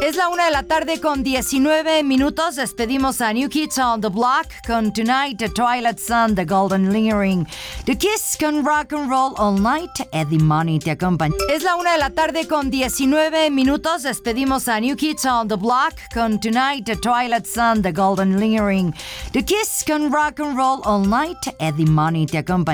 Es la 1:19 p.m. Despedimos a New Kids on the Block con Tonight, The Twilight Sun, The Golden Lingering, The Kiss con Rock and Roll All Night. Eddie Money te acompaña. Es la 1:19 p.m. Despedimos a New Kids on the Block con Tonight, The Twilight Sun, The Golden Lingering, The Kiss con Rock and Roll All Night. Eddie Money te acompaña.